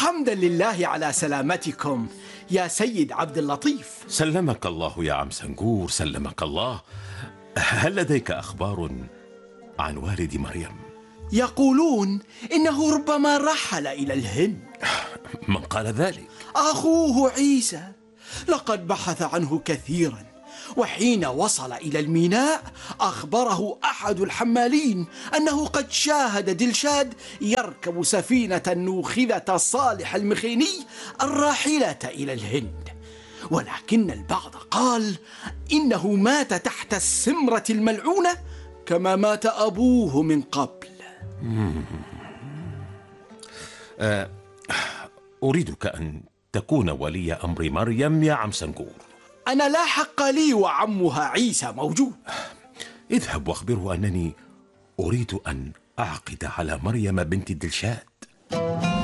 حمدا لله على سلامتكم يا سيد عبد اللطيف. سلمك الله يا عم سنجور، سلمك الله. هل لديك أخبار عن والد مريم؟ يقولون إنه ربما رحل إلى الهند. من قال ذلك؟ أخوه عيسى، لقد بحث عنه كثيرا، وحين وصل إلى الميناء أخبره أحد الحمالين أنه قد شاهد دلشاد يركب سفينة نوخذة صالح المخيني الراحلة إلى الهند، ولكن البعض قال إنه مات تحت السمرة الملعونة كما مات أبوه من قبل. أريدك أن تكون ولي أمر مريم يا عم سنجور. أنا لا حق لي وعمها عيسى موجود. اذهب واخبره أنني أريد أن أعقد على مريم بنت دلشاد.